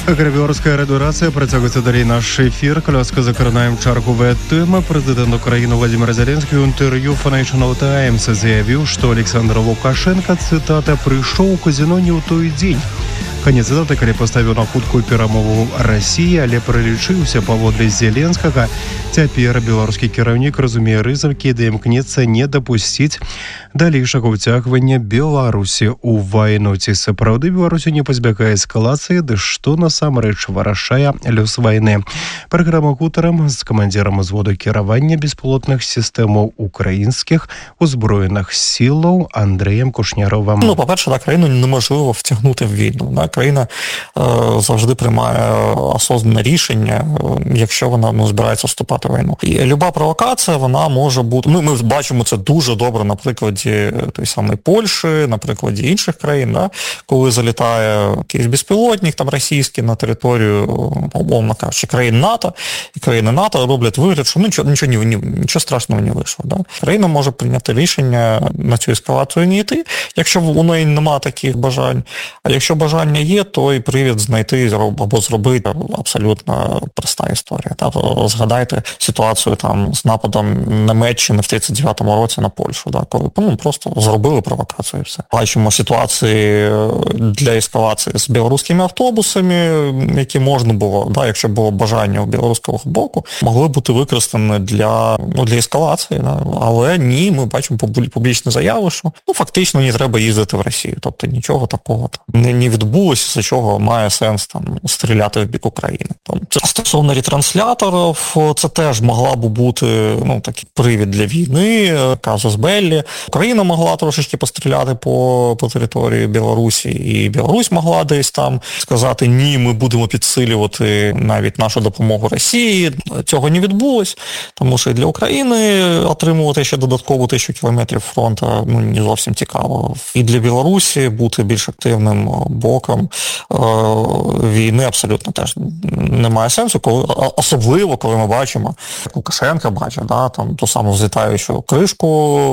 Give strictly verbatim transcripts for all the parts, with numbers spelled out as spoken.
Белорусская радиорация працягваецца далей наш эфир. Каляска закранаем чарговыя тэмы. Прэзідэнт Украіны Владимир Зеленскі ў інтэрв'ю Financial Times заявіў, што Александр Лукашенко, цытата, прыйшоў у казино не ў той дзень. Канец цытаты, калі паставіў на хуткую перамову Расіі, але пралічыўся паводле Зеленскага. Цяпер беларускі кіраўнік разумее рызыкі, да імкнецца не дапусціць далейшага ўцягвання Беларусі ў вайну. Ці сапраўды Беларусі не пазбягае эскалацыі, ды што насамрэч вырашае лёс вайны. Праграма гутарам з камандзірам узводу кіравання беспілотных сістэмаў украінскіх узброеных сілаў Андрієм Кушняровим. Ну, по-перше, так, країну неможливо втягнути в війну. Да? Країна е, завжди приймає осознане рішення, якщо вона ну, збирається вступати в війну. І люба провокація, вона може бути... Ну, ми бачимо це дуже добре на прикладі той самої Польщі, на прикладі інших країн, да? Коли залітає якийсь безпілотник там російський на територію, умовно кажучи, країн НАТО, і країни НАТО роблять вигляд, що ну, нічого, нічого, нічого страшного не вийшло. Да? Країна може прийняти рішення на цю ескалацію не йти, якщо у неї немає таких бажань. А якщо бажання є, то і привід знайти або зробити абсолютно проста історія. Да? Згадайте ситуацію там з нападом Німеччини в тридцять дев'ятому році на Польщу, да? Коли ну, просто зробили провокацію і все. Бачимо ситуації для ескалації з білоруськими автобусами, які можна було, да, якщо було бажання у білоруського боку, могли бути використані для, ну, для ескалації. Да? Але ні, ми бачимо публічні заяви, що ну, фактично не треба їздити в Росію. Тобто нічого такого там не, не відбулося, за чого має сенс там стріляти в бік України. Це стосовно ретрансляторів, це теж могла б бути ну, такий привід для війни, казус беллі. Україна могла трошечки постріляти по, по території Білорусі, і Білорусь могла десь там сказати, ні, ми будемо підсилювати навіть нашу допомогу Росії. Цього не відбулось, тому що і для України отримувати ще додатково тисячу кілометрів фронту ну, не зовсім цікаво. І для Білорусі бути більш активним боком е- війни абсолютно теж немає сенсу, коли, особливо, коли ми бачимо, як Лукашенко бачить, да, там ту саму взлітаючу кришку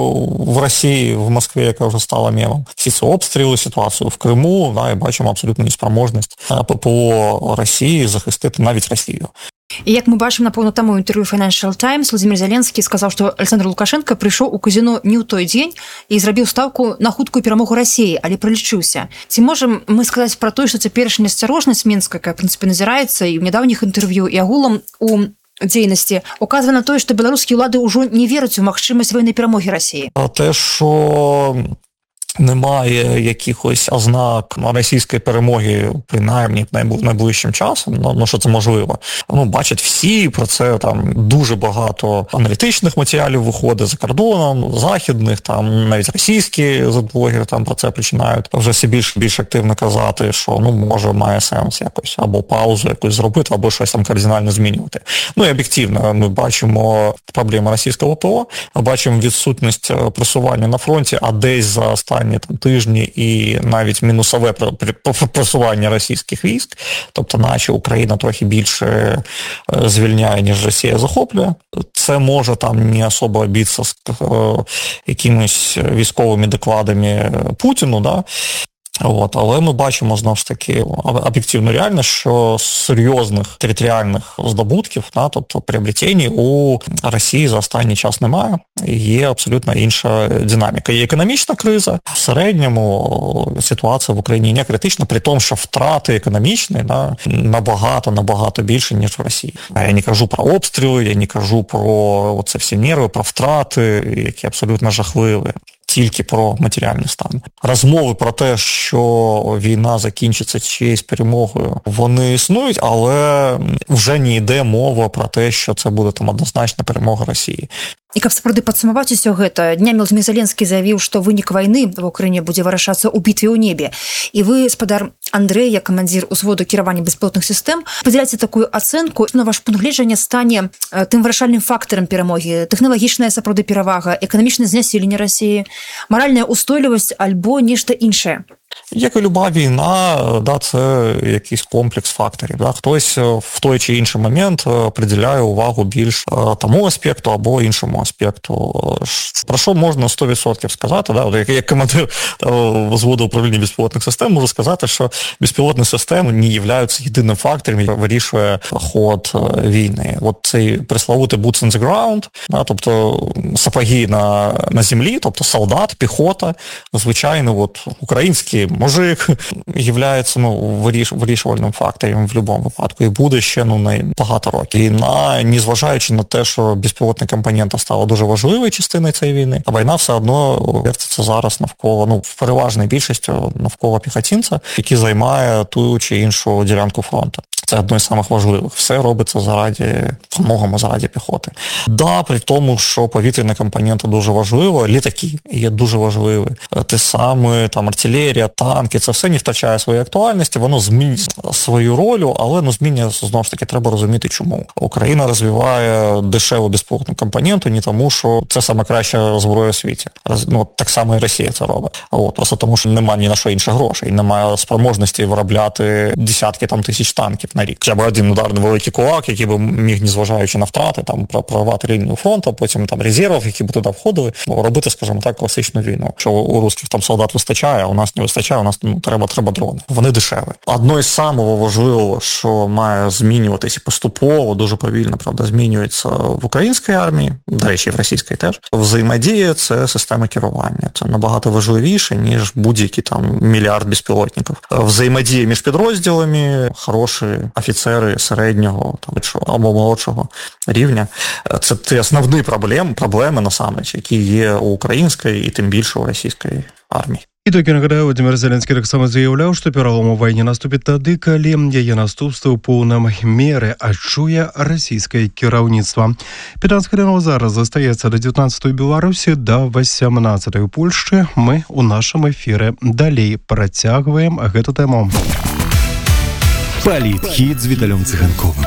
в Росії, в Москві, яка вже стала мемом. Всі ці обстріли, ситуацію в Криму, да, і бачимо абсолютну неспроможність ППО Росії захистити навіть Росію. І як ми бачимо, напевно, там у інтерв'ю Financial Times Владимир Зеленскі сказав, що Александр Лукашенко прийшов у казино не ў той дзень і зрабіў ставку на хуткую перамогу Расіі, але пралічыўся. Ці можам мы сказаць пра тое, што цяперашняя асцярожнасць Мінска, якая, в прынцыпе, назіраецца і ў нядаўніх інтэрв'ю, і агулам у дзейнасці, указвае на тое, што беларускія ўлады ўжо не вераць у магчымасць вайны перамогі Расіі? А те, що немає якихось ознак російської перемоги, принаймні найближчим часом, ну, ну що це можливо. Ну, бачать всі, про це там дуже багато аналітичних матеріалів виходить за кордоном, західних, там навіть російські блогери там про це починають вже все більше більш активно казати, що ну може має сенс якось або паузу якусь зробити, або щось там кардинально змінювати. Ну і об'єктивно ми бачимо проблеми російського ПО, ми бачимо відсутність просування на фронті, а десь за останні там тижні і навіть мінусове просування російських військ, тобто наче Україна трохи більше звільняє, ніж Росія захоплює. Це може там не особо обідся з якимись військовими докладами Путіну, да? От, але ми бачимо, знову ж таки, об'єктивно реально, що серйозних територіальних здобутків, да, тобто приобретень у Росії за останній час немає. Є абсолютно інша динаміка. Є економічна криза, в середньому ситуація в Україні не критична, при тому, що втрати економічні да, набагато, набагато більше, ніж в Росії. Я не кажу про обстріли, я не кажу про оце всі нерви, про втрати, які абсолютно жахливі. Тільки про матеріальний стан. Розмови про те, що війна закінчиться чиєюсь перемогою, вони існують, але вже не йде мова про те, що це буде там однозначна перемога Росії. І каб сапраўды падсумаваць усё гэта, днямі Владимир Зеленскі заявіў, што вынік вайны в Украіне будзе вырашацца ў бітве ў небе. І вы, спадар Андрэй, як камандзір узводу кіравання беспілотных сістэм, падзяляеце такую ацэнку, на ваш пункт гледжання стане тым вырашальным фактарам перамогі, тэхналагічная сапраўды перавага, эканамічнае знясіленне Расіі, маральная устойлівасць альбо нешта іншае? Як і люба війна, да, це якийсь комплекс факторів. Да. Хтось в той чи інший момент приділяє увагу більш тому аспекту або іншому аспекту. Про що можна сто відсотків сказати? Да? Як командир взводу управління безпілотних систем можу сказати, що безпілотні системи не являються єдиним фактором, який вирішує ход війни. От цей пресловутий boots on the ground, да, тобто сапоги на, на землі, тобто солдат, піхота, звичайно, от, український мужик являється ну, виріш, вирішувальним фактором в будь-якому випадку і буде ще ну, на багато років. І на, незважаючи на те, що безпілотні компоненти стали дуже важливою частиною цієї війни, а війна все одно вертиться зараз навколо, ну, в переважній більшості навколо піхотинця, який займає ту чи іншу ділянку фронту. Це одне з самих важливих. Все робиться заради, по-многому заради піхоти. Да, при тому, що повітряні компоненти дуже важливі, літаки є дуже важливі. Те саме, там, артилерія, танки, це все не втрачає своєї актуальності, воно змінює свою роль, але ну, змінює, знову ж таки, треба розуміти, чому. Україна розвиває дешеву безпілотну компоненту не тому, що це саме краща зброя у світі. Ну, так само і Росія це робить. От, просто тому, що немає ні на що інших грошей, немає спроможності виробляти десятки там, тисяч танків на рік. Хоча б один ударний великий кулак, який би міг, незважаючи на втрати, там, прорвати лінію фронту, потім там резервів, які б туди входили, робити, скажімо так, класичну війну. Якщо у русських там солдат вистачає, а у нас не вистачає, у нас ну, треба, треба дрони. Вони дешеві. Одно із самого важливого, що має змінюватися поступово, дуже повільно, правда, змінюється в українській армії, до речі, в російській теж. Взаємодія – це система керування. Це набагато важливіше, ніж будь-які там мільярд безпілотників. Взаємодія між підрозділами, хороші офіцери середнього там, або молодшого рівня. Це ті основні проблеми, проблеми насамреч, які є у української і тим більше у російської армії. І так, нагадаю, Володимир Зеленський так само заявляў, што пералом у вайне наступіць тады, калі яе наступства ў поўным меры адчуе расійскае кіраўніцтва. пятнадцать хвілінаў зараз застаецца да дзевятнаццатай Беларусі, да восемнадцатай у Польшчы. Мы у нашым эфіры далей працягваем гэту тэму. Палітхід з Віталем Циганковым.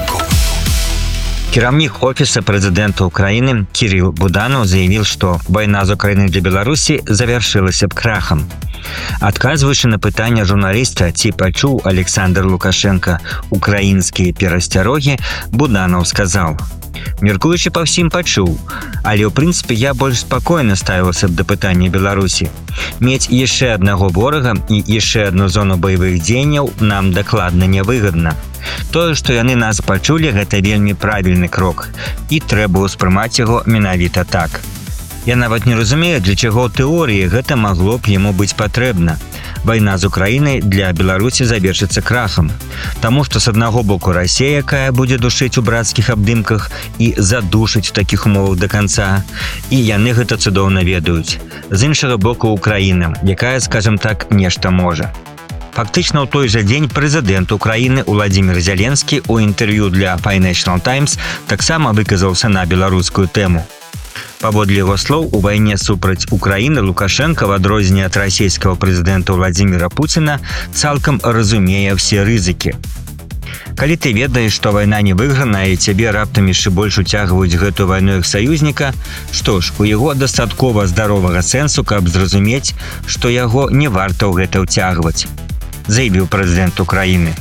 Кіраўнік офіса прэзідэнта Украіны Кірил Буданов заявіў, што вайна з Украінай для Беларусі завяршылася б крахам. Адказваючы на пытанне журналіста, ці пачуў Александр Лукашенко украінскія перасцярогі, Буданов сказаў: «Меркуючы па ўсім пачуў, але ў прынцыпе я больш спакойна ставіўся б да пытання Беларусі. Мець яшчэ аднаго ворага і яшчэ адну зону баявых дзеянняў нам дакладна нявыгадна. Тое, што яны нас пачулі, гэта вельмі правільны крок, і трэба ўспрымаць яго менавіта так. Я нават не разумею, для чаго ў тэорыі гэта магло б яму быць патрэбна. Вайна з Украінай для Беларусі завершыцца крахам. Таму што з аднаго боку Расія, якая будзе душыць у брацкіх абдымках і задушыць у такіх умовах да канца, і яны гэта цудоўна ведаюць. З іншага боку Украіна, якая, скажам так, нешта можа. Фактычна ў той жа дзень прэзідэнт Украіны Владимир Зеленскі ў інтэрв'ю для Financial Times таксама выказаўся на беларускую тэму. Паводле яго слоў, у вайне супраць Украіны Лукашенко, в адрозненне ад расійскага прэзідэнта Владимира Пуціна, цалкам разумее ўсе рызыкі. Калі ты ведаеш, што вайна не выйграна і цябе раптам яшчэ больш уцягваюць гэтую вайну як саюзніка, што ж, у яго дастаткова здаровага сэнсу, каб зразумець, што яго не варта ў гэта ўцягваць, заявіў прэзідэнт Украіны.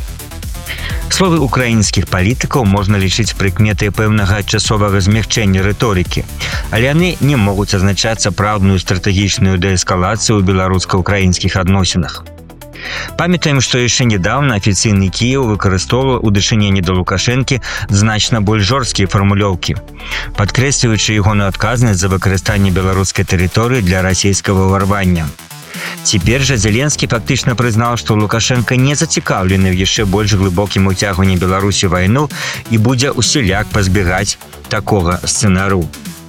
Словы украінскіх палітыкаў можна лічыць прыкметай пэўнага часовага змягчэння рыторыкі, але яны не могуць азначаць сапраўдную стратэгічную дээскалацыю ў беларуска-украінскіх адносінах. Памятаем, што яшчэ недавно афіцыйны Кіеў выкарыстоўваў у дачыненні да Лукашэнкі значна больш жорсткія фармулёўкі, падкрэсліваючы ягоную адказнасць за выкарыстанне беларускай тэрыторыі для расійскага ўварвання. Цяпер жа Зеленскі фактычна прызнаў, што Лукашенко не зацікаўлены ў яшчэ больш глыбокім уцягванні Беларусі ў вайну і будзе усяляк пазбегаць такога сцэнару.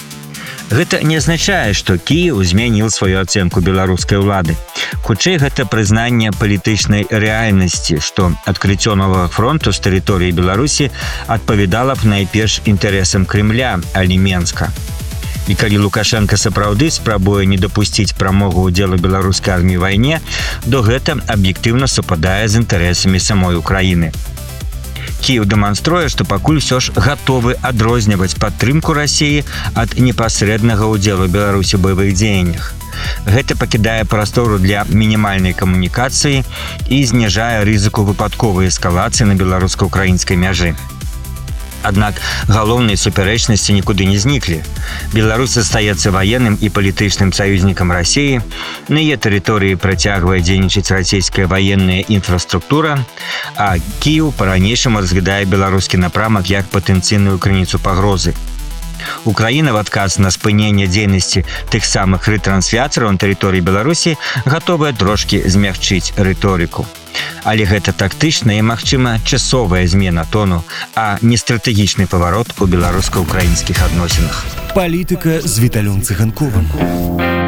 Гэта не азначае, што Кіеў змяніў сваю ацэнку беларускай улады. Хутчэй, гэта прызнанне палітычнай рэальнасці, што адкрыццё новага фронту з тэрыторыі Беларусі адпавядала б найперш інтарэсам Крэмля, а не Менска. І калі Лукашенко сапраўды спрабуе не дапусціць прамога ўдзелу беларускай арміі ў вайне, то гэта аб'ектыўна супадае з інтарэсамі самой Украіны. Кіеў дэманструе, што пакуль усё ж гатовы адрозніваць падтрымку Расіі ад непасрэднага ўдзелу Беларусі ў баявых дзеяннях. Гэта пакідае прастору для мінімальнай камунікацыі і зніжае рызыку выпадковай эскалацыі на беларуска-украінскай мяжы. Аднак галоўныя супярэчнасці нікуды не зніклі. Беларусь застаецца ваенным і палітычным саюзнікам Расіі, на яе тэрыторыі працягвае дзейнічаць расійская ваенная інфраструктура, а Кіеў па-ранейшаму разглядае беларускі напрамак як патэнцыйную крыніцу пагрозы. Украіна в адказ на спыненне дзейнасці тых самых рэтрансляцыяў на тэрыторыі Беларусі гатовая трошкі змягчыць рыторыку. Але гэта тактычная і, магчыма, часовая змена тону, а не стратэгічны паварот у беларуска-украінскіх адносінах. Палітыка з Віталём Цыганковым.